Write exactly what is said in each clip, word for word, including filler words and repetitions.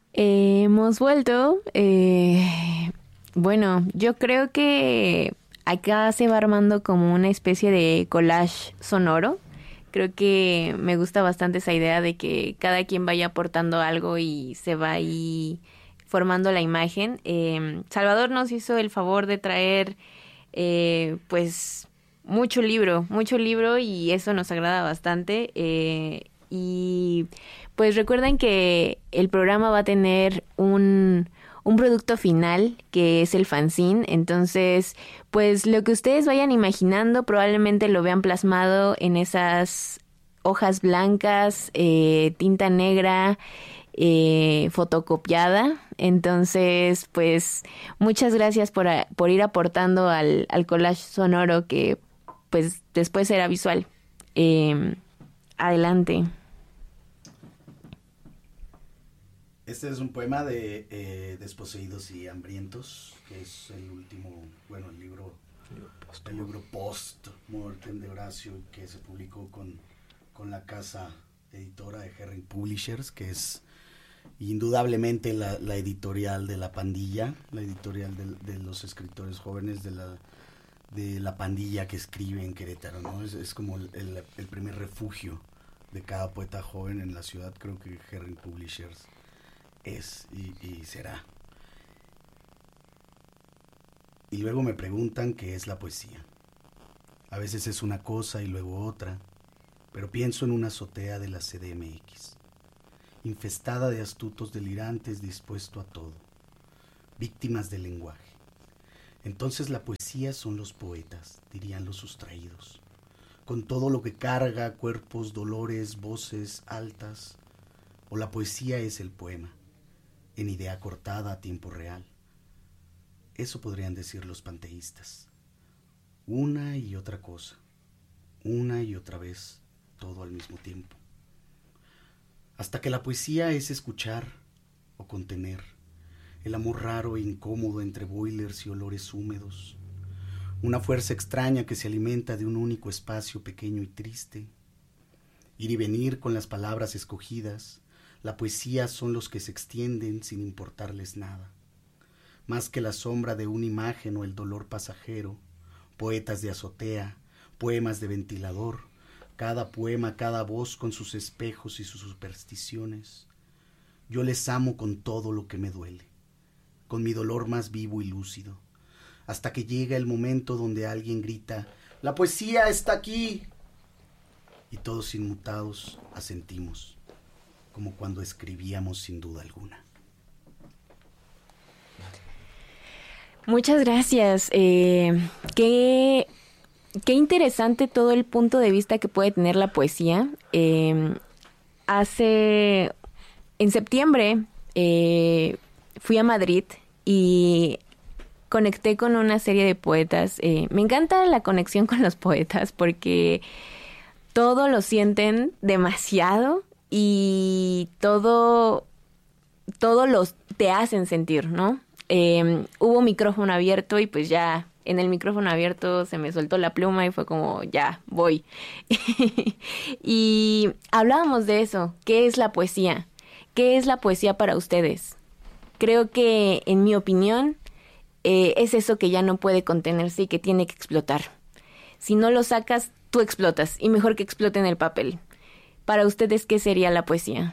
Eh, hemos vuelto. Eh, bueno, yo creo que acá se va armando como una especie de collage sonoro. Creo que me gusta bastante esa idea de que cada quien vaya aportando algo y se va ahí formando la imagen. Eh, Salvador nos hizo el favor de traer, eh, pues, mucho libro, mucho libro y eso nos agrada bastante. Eh, y pues recuerden que el programa va a tener un, un producto final que es el fanzine. Entonces, pues lo que ustedes vayan imaginando probablemente lo vean plasmado en esas hojas blancas, eh, tinta negra, eh, fotocopiada. Entonces, pues muchas gracias por, a, por ir aportando al, al collage sonoro que pues después será visual. Eh, adelante. Este es un poema de eh, Desposeídos y Hambrientos, que es el último, bueno, el libro, el libro post-mortem de Horacio, que se publicó con, con la casa editora de Herring Publishers, que es indudablemente la, la editorial de La Pandilla, la editorial de, de los escritores jóvenes de la, de la pandilla que escribe en Querétaro, ¿no? Es, es como el, el, el primer refugio de cada poeta joven en la ciudad. Creo que Herring Publishers es y, y será. Y luego me preguntan qué es la poesía. A veces es una cosa y luego otra, pero pienso en una azotea de la C D M X, infestada de astutos delirantes dispuesto a todo, víctimas del lenguaje. Entonces la poesía son los poetas, dirían los sustraídos, con todo lo que carga, cuerpos, dolores, voces altas, o la poesía es el poema, en idea cortada a tiempo real. Eso podrían decir los panteístas. Una y otra cosa, una y otra vez, todo al mismo tiempo. Hasta que la poesía es escuchar o contener, el amor raro e incómodo entre boilers y olores húmedos, una fuerza extraña que se alimenta de un único espacio pequeño y triste. Ir y venir con las palabras escogidas. La poesía son los que se extienden sin importarles nada. Más que la sombra de una imagen o el dolor pasajero, poetas de azotea, poemas de ventilador, cada poema, cada voz con sus espejos y sus supersticiones. Yo les amo con todo lo que me duele, con mi dolor más vivo y lúcido, hasta que llega el momento donde alguien grita, ¡la poesía está aquí! Y todos inmutados asentimos, como cuando escribíamos sin duda alguna. Muchas gracias. Eh, qué, qué interesante todo el punto de vista que puede tener la poesía. Eh, hace, en septiembre, eh, fui a Madrid y conecté con una serie de poetas. Eh, me encanta la conexión con los poetas porque todo lo sienten demasiado y todo, todo los te hacen sentir, ¿no? Eh, hubo micrófono abierto y pues ya en el micrófono abierto se me soltó la pluma y fue como ya voy. Y hablábamos de eso. ¿Qué es la poesía? ¿Qué es la poesía para ustedes? Creo que en mi opinión eh, es eso que ya no puede contenerse y que tiene que explotar. Si no lo sacas, tú explotas y mejor que explote en el papel. Para ustedes, ¿qué sería la poesía?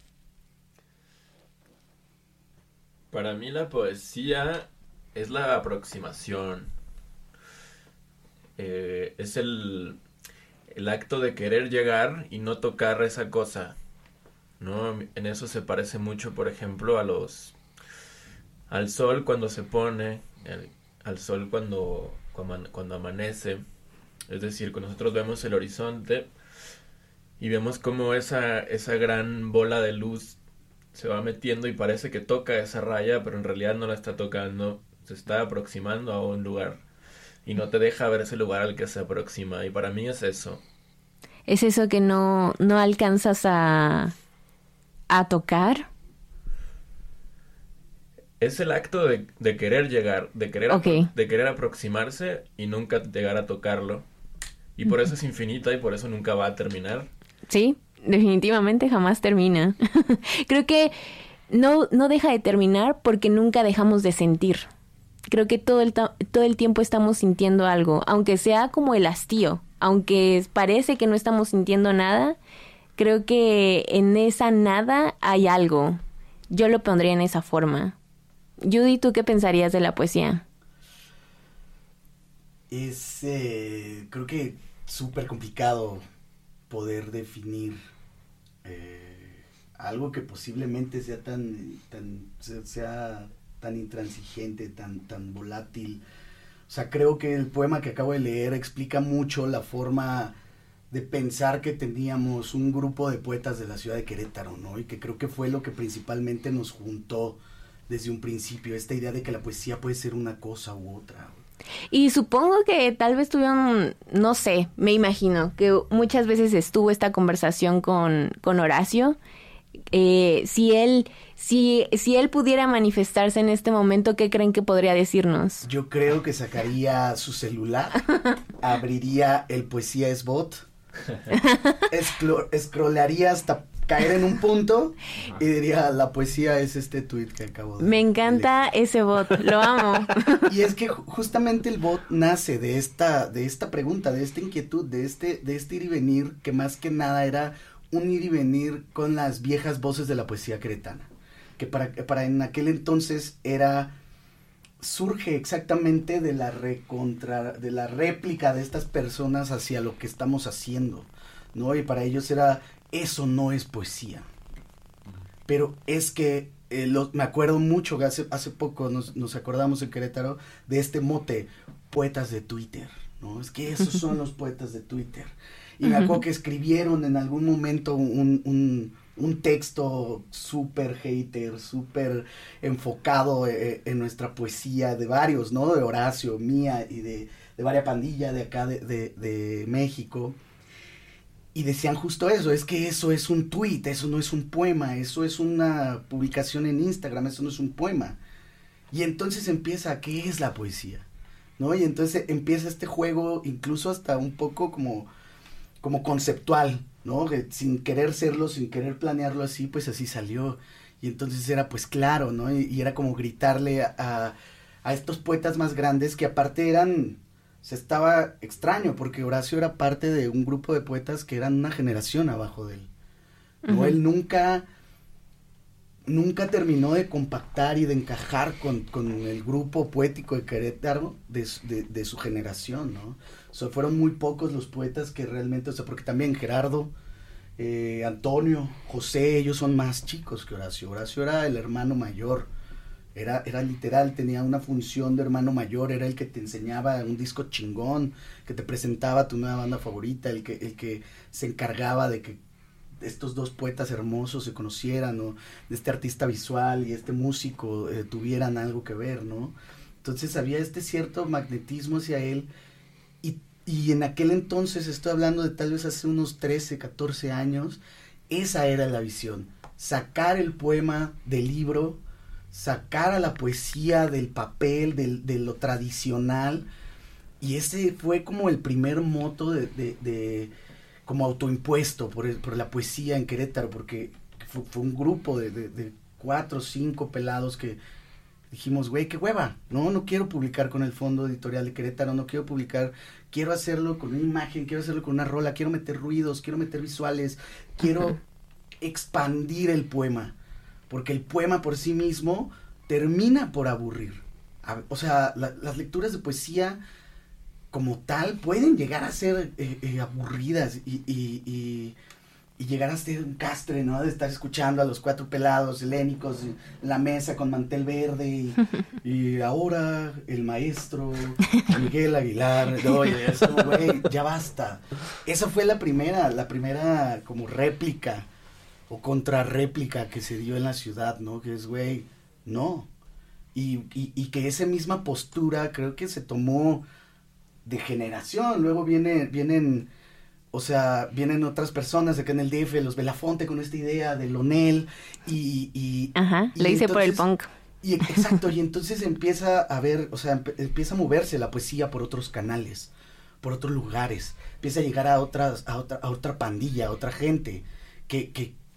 Para mí la poesía es la aproximación, eh, es el, el acto de querer llegar y no tocar esa cosa, ¿no? En eso se parece mucho, por ejemplo, a los al sol cuando se pone, el, al sol cuando, cuando, cuando amanece, es decir, cuando nosotros vemos el horizonte y vemos cómo esa, esa gran bola de luz se va metiendo y parece que toca esa raya, pero en realidad no la está tocando, se está aproximando a un lugar y no te deja ver ese lugar al que se aproxima, y para mí es eso. ¿Es eso que no, no alcanzas a, a tocar? Es el acto de, de querer llegar, de querer, okay. apro- de querer aproximarse y nunca llegar a tocarlo, y por eso es infinita y por eso nunca va a terminar. Sí, definitivamente jamás termina. Creo que no, no deja de terminar porque nunca dejamos de sentir. Creo que todo el, ta- todo el tiempo estamos sintiendo algo, aunque sea como el hastío, aunque parece que no estamos sintiendo nada, creo que en esa nada hay algo. Yo lo pondría en esa forma. Judy, ¿tú qué pensarías de la poesía? Es, eh, creo que súper complicado poder definir eh, algo que posiblemente sea tan, tan, sea tan intransigente, tan, tan volátil. O sea, creo que el poema que acabo de leer explica mucho la forma de pensar que teníamos un grupo de poetas de la ciudad de Querétaro, ¿no? Y que creo que fue lo que principalmente nos juntó desde un principio, esta idea de que la poesía puede ser una cosa u otra. Y supongo que tal vez tuvieron, no sé, me imagino, que muchas veces estuvo esta conversación con, con Horacio. Eh, si él, si, si él pudiera manifestarse en este momento, ¿qué creen que podría decirnos? Yo creo que sacaría su celular, abriría el Poesía es Bot, escro- escrolaría hasta caer en un punto y diría, la poesía es este tweet que acabo de Me encanta leer. ese bot, lo amo. Y es que justamente el bot nace de esta, de esta pregunta, de esta inquietud, de este, de este ir y venir, que más que nada era un ir y venir con las viejas voces de la poesía queretana, que para, para en aquel entonces era, surge exactamente de la recontra, de la réplica de estas personas hacia lo que estamos haciendo, ¿no? Y para ellos era, eso no es poesía. Pero es que, eh, lo, me acuerdo mucho que hace, hace poco nos, nos acordamos en Querétaro de este mote, poetas de Twitter, ¿no? Es que esos son los poetas de Twitter. Y me acuerdo que escribieron en algún momento un, un, un texto súper hater, súper enfocado eh, en nuestra poesía de varios, ¿no? De Horacio, mía y de, de varias pandillas de acá de, de, de México. Y decían justo eso, es que eso es un tweet, eso no es un poema, eso es una publicación en Instagram, eso no es un poema. Y entonces empieza, ¿qué es la poesía? ¿No? Y entonces empieza este juego incluso hasta un poco como, como conceptual, ¿no? Que sin querer serlo, sin querer planearlo así, pues así salió. Y entonces era pues claro, ¿no? Y, y era como gritarle a, a, a estos poetas más grandes que aparte eran... O sea, estaba extraño porque Horacio era parte de un grupo de poetas que eran una generación abajo de él. ¿No? Uh-huh. Él nunca, nunca terminó de compactar y de encajar con, con el grupo poético de Querétaro de, de, de su generación, ¿no? O sea, fueron muy pocos los poetas que realmente, o sea, porque también Gerardo, eh, Antonio, José, ellos son más chicos que Horacio. Horacio era el hermano mayor. Era, era literal, tenía una función de hermano mayor, era el que te enseñaba un disco chingón, que te presentaba tu nueva banda favorita, el que, el que se encargaba de que estos dos poetas hermosos se conocieran, ¿no? De este artista visual y este músico eh, tuvieran algo que ver, ¿no? Entonces había este cierto magnetismo hacia él y, y en aquel entonces, estoy hablando de tal vez hace unos trece, catorce años, esa era la visión, sacar el poema del libro, sacar a la poesía del papel, del, de lo tradicional, y ese fue como el primer moto de, de, de como autoimpuesto por, el, por la poesía en Querétaro, porque fue, fue un grupo de, de, de cuatro o cinco pelados que dijimos, güey, qué hueva, no, no quiero publicar con el Fondo Editorial de Querétaro, no quiero publicar, quiero hacerlo con una imagen, quiero hacerlo con una rola, quiero meter ruidos, quiero meter visuales, quiero uh-huh. expandir el poema. Porque el poema por sí mismo termina por aburrir. O sea, la, las lecturas de poesía como tal pueden llegar a ser eh, eh, aburridas y, y, y, y llegar a ser un castre, ¿no? De estar escuchando a los cuatro pelados helénicos en la mesa con mantel verde y, y ahora el maestro Miguel Aguilar. Oye, eso, güey, ya basta. Esa fue la primera, la primera como réplica o contrarréplica que se dio en la ciudad, ¿no? Que es, güey, no. Y, y, y que esa misma postura creo que se tomó de generación. Luego viene, vienen, o sea, vienen otras personas acá en el D F, los Belafonte con esta idea de Lonel y... y Ajá, y le hice entonces, por el punk. Y, exacto, y entonces empieza a ver, o sea, emp- empieza a moverse la poesía por otros canales, por otros lugares. Empieza a llegar a otras, a otra, a otra pandilla, a otra gente que... que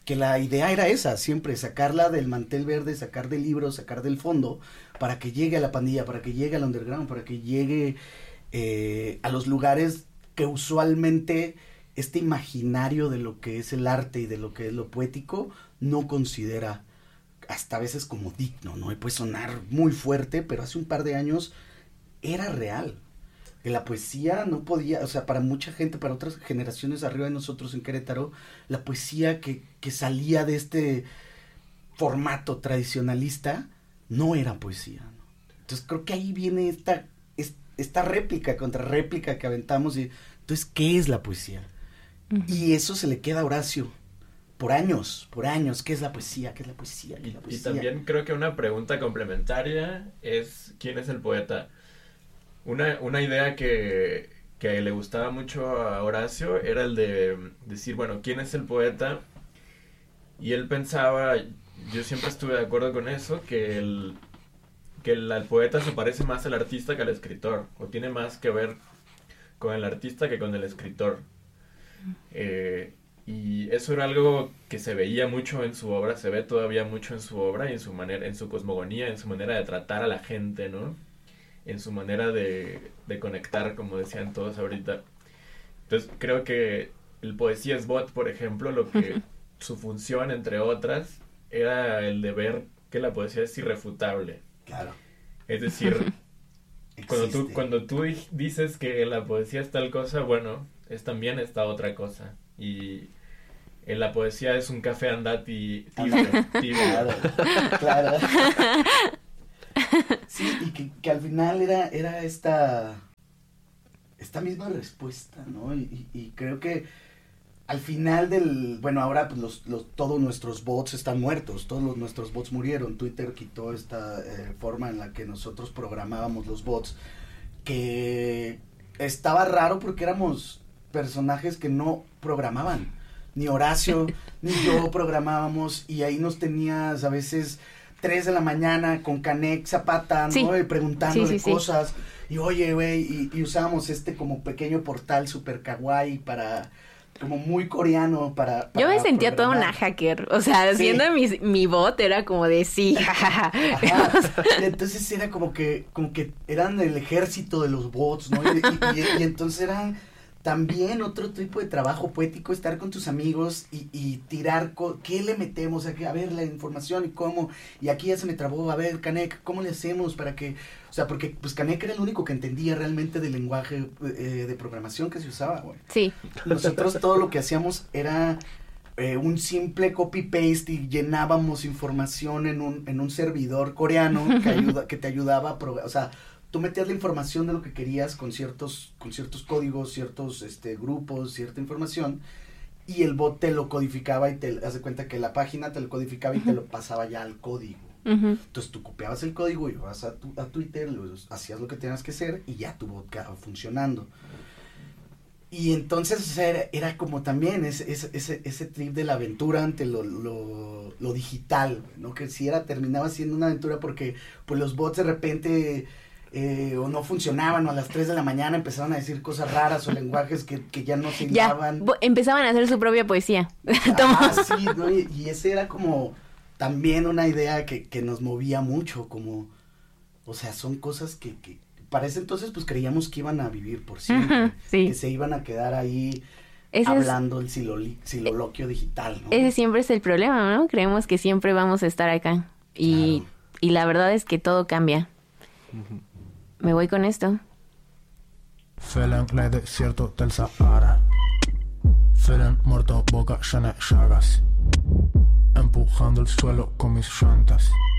que la idea era esa, siempre sacarla del mantel verde, sacar del libro, sacar del fondo, para que llegue a la pandilla, para que llegue al underground, para que llegue eh, a los lugares que usualmente este imaginario de lo que es el arte y de lo que es lo poético no considera hasta a veces como digno, ¿no? Y puede sonar muy fuerte, pero hace un par de años era real. Que la poesía no podía, o sea, para mucha gente, para otras generaciones arriba de nosotros en Querétaro, la poesía que, que salía de este formato tradicionalista no era poesía, ¿no? Entonces creo que ahí viene esta, esta réplica contra réplica que aventamos y entonces, ¿qué es la poesía? Uh-huh. Y eso se le queda a Horacio por años, por años. ¿Qué es la poesía? ¿Qué es la poesía? ¿Qué es la poesía? Y también creo que una pregunta complementaria es ¿quién es el poeta? Una, una idea que, que le gustaba mucho a Horacio era el de decir, bueno, ¿quién es el poeta? Y él pensaba, yo siempre estuve de acuerdo con eso, que el, que el, el poeta se parece más al artista que al escritor, o tiene más que ver con el artista que con el escritor. Eh, y eso era algo que se veía mucho en su obra, se ve todavía mucho en su obra y en su manera, en su cosmogonía, en su manera de tratar a la gente, ¿no? En su manera de, de conectar, como decían todos ahorita. Entonces creo que el Poesía es Bot, por ejemplo, lo que su función, entre otras, era el de ver que la poesía es irrefutable. Claro. Es decir, cuando tú, cuando tú dices que la poesía es tal cosa, bueno, es también esta otra cosa. Y en la poesía es un café andati tibio. tibio. Claro, claro. Sí, y que, que al final era, era esta, esta misma respuesta, ¿no? Y, y, y creo que al final del, bueno, ahora pues los, los, todos nuestros bots están muertos, todos los, nuestros bots murieron. Twitter quitó esta eh, forma en la que nosotros programábamos los bots, que estaba raro porque éramos personajes que no programaban, ni Horacio, ni yo programábamos, y ahí nos tenías a veces tres de la mañana con Canek Zapata, ¿no? Sí. Y preguntándole sí, sí, cosas, sí. Y oye, güey, y, y usábamos este como pequeño portal super kawaii para, como muy coreano para, para yo me sentía programar. Toda una hacker, o sea, haciendo sí. mi, mi bot era como de sí, jajaja. Ajá, entonces era como que, como que eran el ejército de los bots, ¿no? Y, y, y, y entonces eran también otro tipo de trabajo poético, estar con tus amigos y, y tirar, co- ¿qué le metemos? A, a ver la información y cómo, y aquí ya se me trabó, a ver, Canek, ¿cómo le hacemos para que, o sea, porque pues Canek era el único que entendía realmente del lenguaje eh, de programación que se usaba, güey. Sí. Nosotros todo lo que hacíamos era eh, un simple copy-paste y llenábamos información en un, en un servidor coreano que, ayuda, que te ayudaba a programar, o sea, tú metías la información de lo que querías con ciertos, con ciertos códigos, ciertos este, grupos, cierta información, y el bot te lo codificaba y te hace cuenta que la página te lo codificaba y uh-huh. te lo pasaba ya al código. Uh-huh. Entonces tú copiabas el código y vas a, tu, a Twitter, lo, hacías lo que tenías que hacer y ya tu bot quedaba funcionando. Y entonces o sea, era, era como también ese, ese, ese, ese trip de la aventura ante lo, lo, lo digital, ¿no? Que si era, terminaba siendo una aventura porque pues los bots de repente... Eh, o no funcionaban, o a las tres de la mañana empezaban a decir cosas raras o lenguajes que, que ya no se hilaban. Ya, empezaban a hacer su propia poesía. Ah, sí, ¿no? y, y ese era como también una idea que, que nos movía mucho, como, o sea, son cosas que, que para ese entonces pues creíamos que iban a vivir por siempre, uh-huh, sí. que se iban a quedar ahí ese hablando es, el siloli, siloloquio digital, ¿no? Ese siempre es el problema, ¿no? Creemos que siempre vamos a estar acá y, claro. y la verdad es que todo cambia. Uh-huh. Me voy con esto. Felen el desierto del Sahara. Felen muerto, boca llena de llagas. Empujando el suelo con mis llantas.